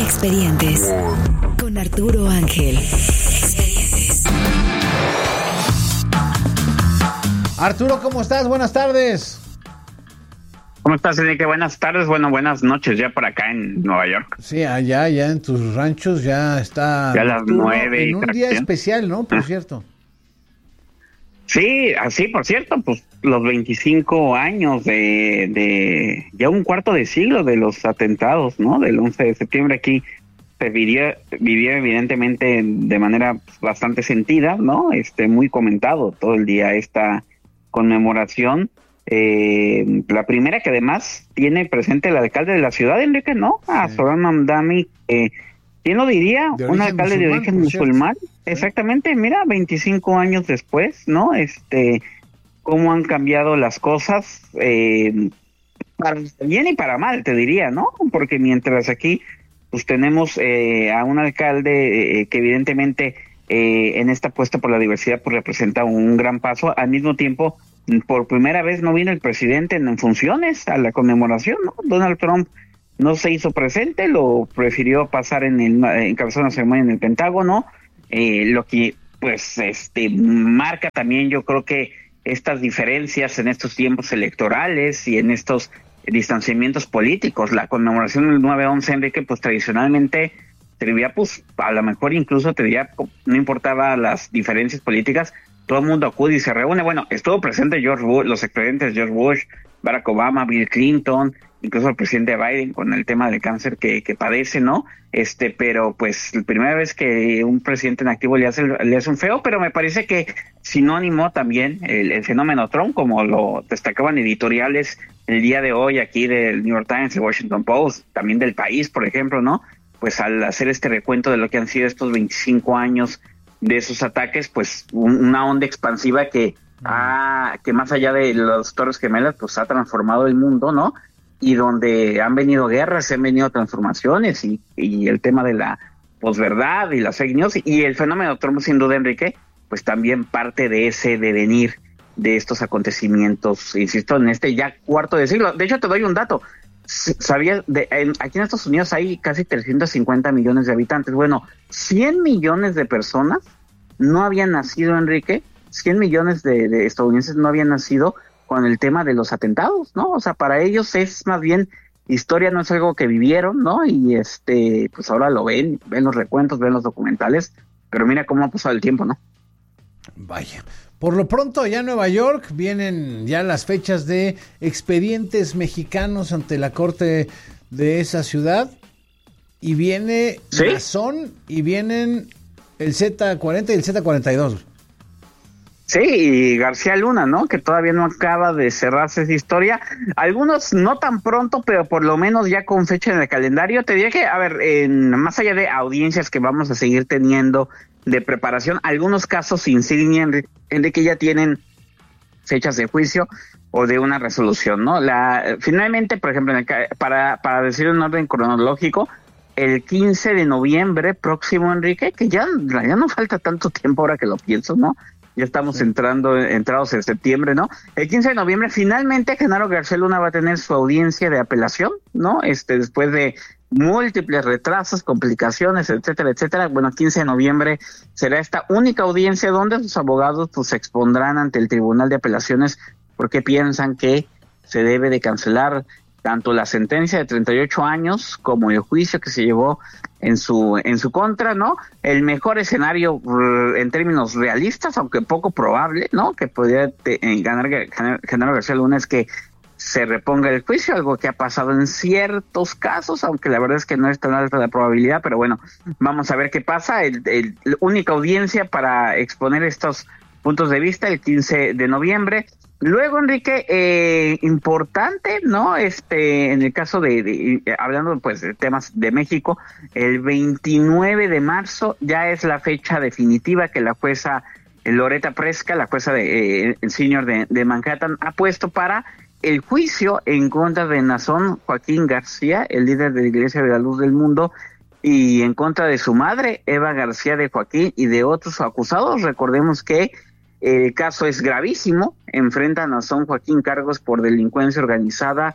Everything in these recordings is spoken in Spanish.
Expedientes con Arturo Ángel. Arturo, ¿cómo estás? Buenas tardes. ¿Cómo estás, Enrique? Buenas tardes, buenas noches ya por acá en Nueva York. Sí, allá en tus ranchos ya está. Ya a las 9. En un día especial, ¿no? Por cierto. Sí, así, por cierto, pues los 25 años de ya un cuarto de siglo de los atentados, ¿no? Del 11 de septiembre aquí se vivió evidentemente de manera bastante sentida, ¿no? Muy comentado todo el día esta conmemoración. La primera que además tiene presente el alcalde de la ciudad, Enrique, ¿no? A Zohran Mamdani, ¿quién lo diría? Un alcalde de origen musulmán. Exactamente, mira, 25 años después, ¿no? Cómo han cambiado las cosas, para bien y para mal, te diría, ¿no? Porque mientras aquí, pues tenemos a un alcalde que evidentemente en esta apuesta por la diversidad, pues representa un gran paso, al mismo tiempo, por primera vez no vino el presidente en funciones a la conmemoración, ¿no? Donald Trump no se hizo presente, lo prefirió pasar encabezar una ceremonia en el Pentágono, lo que pues marca también, yo creo que estas diferencias en estos tiempos electorales y en estos distanciamientos políticos. La conmemoración del 9/11, Enrique, pues tradicionalmente servía, pues a lo mejor incluso te diría, no importaba las diferencias políticas, todo el mundo acude y se reúne. Bueno, estuvo presente George Bush, los expresidentes George Bush, Barack Obama, Bill Clinton, incluso el presidente Biden con el tema del cáncer que padece, ¿no? Pero pues la primera vez que un presidente en activo le hace un feo, pero me parece que sinónimo también el fenómeno Trump, como lo destacaban editoriales el día de hoy aquí del New York Times, el Washington Post, también del País, por ejemplo, ¿no? Pues al hacer este recuento de lo que han sido estos 25 años de esos ataques, pues una onda expansiva que más allá de las Torres Gemelas, pues ha transformado el mundo, ¿no? Y donde han venido guerras, han venido transformaciones y el tema de la posverdad y las fake news y el fenómeno Trump, sin duda, Enrique, pues también parte de ese devenir de estos acontecimientos, insisto, en ya cuarto de siglo. De hecho, te doy un dato. ¿Sabías? Aquí en Estados Unidos hay casi 350 millones de habitantes. Bueno, 100 millones de personas no habían nacido, Enrique. 100 millones de estadounidenses no habían nacido con el tema de los atentados, ¿no? O sea, para ellos es más bien historia, no es algo que vivieron, ¿no? Y pues ahora lo ven los recuentos, ven los documentales, pero mira cómo ha pasado el tiempo, ¿no? Vaya. Por lo pronto, allá en Nueva York vienen ya las fechas de expedientes mexicanos ante la corte de esa ciudad y viene Nazón y vienen el Z40 y el Z42. Sí, y García Luna, ¿no? Que todavía no acaba de cerrarse esa historia. Algunos no tan pronto, pero por lo menos ya con fecha en el calendario. Te diría que, a ver, más allá de audiencias que vamos a seguir teniendo de preparación, algunos casos insignia en de que ya tienen fechas de juicio o de una resolución, ¿no? Finalmente, por ejemplo, para decir en orden cronológico, el 15 de noviembre próximo, Enrique, que ya no falta tanto tiempo ahora que lo pienso, ¿no? Ya estamos entrados en septiembre, ¿no? El 15 de noviembre, finalmente, Genaro García Luna va a tener su audiencia de apelación, ¿no? Después de múltiples retrasos, complicaciones, etcétera, etcétera. Bueno, 15 de noviembre será esta única audiencia donde sus abogados pues se expondrán ante el Tribunal de Apelaciones porque piensan que se debe de cancelar tanto la sentencia de 38 años como el juicio que se llevó en su contra, ¿no? El mejor escenario en términos realistas, aunque poco probable, ¿no? Que podría ganar Genaro García Luna es que se reponga el juicio, algo que ha pasado en ciertos casos, aunque la verdad es que no es tan alta la probabilidad, pero bueno, vamos a ver qué pasa. La única audiencia para exponer estos puntos de vista, el 15 de noviembre. Luego, Enrique, importante, ¿no? En el caso hablando pues de temas de México, el 29 de marzo ya es la fecha definitiva que la jueza Loretta Preska, la jueza el senior de Manhattan, ha puesto para el juicio en contra de Nazón Joaquín García, el líder de la Iglesia de la Luz del Mundo, y en contra de su madre, Eva García de Joaquín, y de otros acusados. Recordemos que el caso es gravísimo, enfrenta a Nazón Joaquín cargos por delincuencia organizada,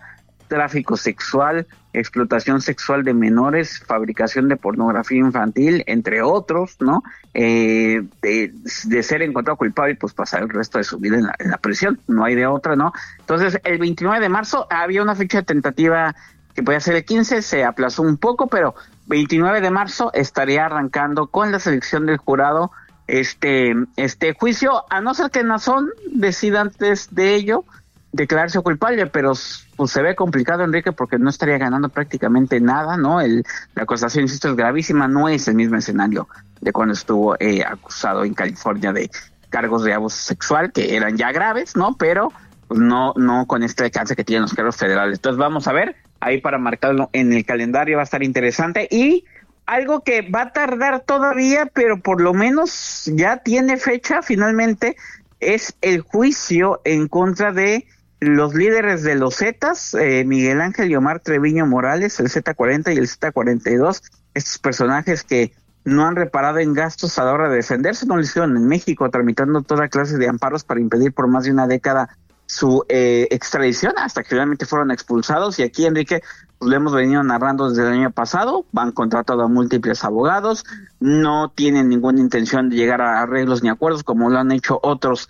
tráfico sexual, explotación sexual de menores, fabricación de pornografía infantil, entre otros, ¿no? De ser encontrado culpable, pues pasar el resto de su vida en la prisión, no hay de otra, ¿no? Entonces, el 29 de marzo había una fecha tentativa que podía ser el 15, se aplazó un poco, pero 29 de marzo estaría arrancando con la selección del jurado este juicio, a no ser que Nazón decida antes de ello declararse culpable, pero pues se ve complicado, Enrique, porque no estaría ganando prácticamente nada, ¿no? La acusación, insisto, es gravísima, no es el mismo escenario de cuando estuvo acusado en California de cargos de abuso sexual, que eran ya graves, ¿no? Pero pues, no con este alcance que tienen los cargos federales. Entonces vamos a ver, ahí para marcarlo en el calendario va a estar interesante, y algo que va a tardar todavía, pero por lo menos ya tiene fecha finalmente, es el juicio en contra de los líderes de los Zetas, Miguel Ángel y Omar Treviño Morales, el Z40 y el Z42, estos personajes que no han reparado en gastos a la hora de defenderse, no lo hicieron en México, tramitando toda clase de amparos para impedir por más de una década su extradición, hasta que finalmente fueron expulsados. Y aquí, Enrique, pues lo hemos venido narrando desde el año pasado, han contratado a múltiples abogados, no tienen ninguna intención de llegar a arreglos ni acuerdos como lo han hecho otros